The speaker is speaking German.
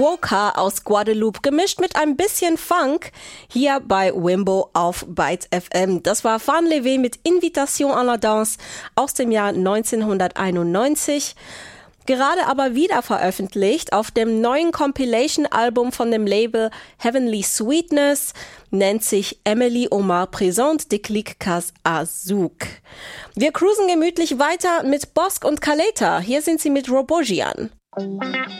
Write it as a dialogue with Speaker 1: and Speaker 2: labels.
Speaker 1: Woka aus Guadeloupe, gemischt mit ein bisschen Funk, hier bei Wimbo auf Byte FM. Das war Van Levé mit Invitation à la Danse aus dem Jahr 1991. Gerade aber wieder veröffentlicht auf dem neuen Compilation-Album von dem Label Heavenly Sweetness, nennt sich Emily Omar Présente Déclic Cas Azouk. Wir cruisen gemütlich weiter mit Bosk und Kaleta. Hier sind sie mit Robogian.